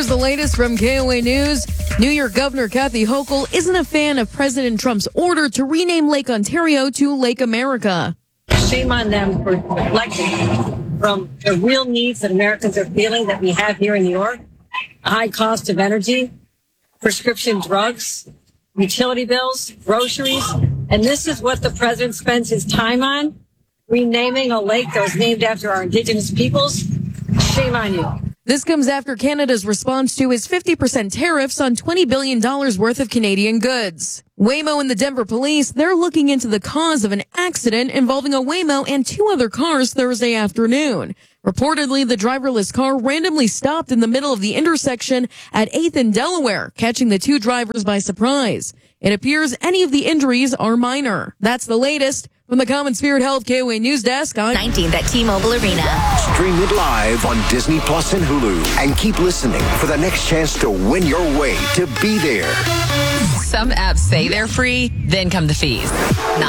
Here's the latest from KOA News. New York Governor Kathy Hochul isn't a fan of President Trump's order to rename Lake Ontario to Lake America. Shame on them for neglecting from the real needs that Americans are feeling that we have here in New York. A high cost of energy, prescription drugs, utility bills, groceries. And this is what the president spends his time on, renaming a lake that was named after our indigenous peoples. Shame on you. This comes after Canada's response to his 50% tariffs on $20 billion worth of Canadian goods. Waymo and the Denver police, they're looking into the cause of an accident involving a Waymo and two other cars Thursday afternoon. Reportedly, the driverless car randomly stopped in the middle of the intersection at 8th and Delaware, catching the two drivers by surprise. It appears any of the injuries are minor. That's the latest. From the Common Spirit Health KOA News Desk on 19th at T-Mobile Arena. Stream it live on Disney Plus and Hulu. And keep listening for the next chance to win your way to be there. Some apps say they're free, then come the fees. Not